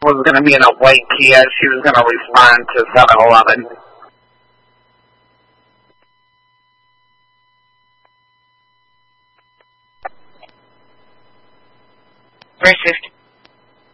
was going to be in a white Kia. She was going to respond to 7-Eleven. Verse 50.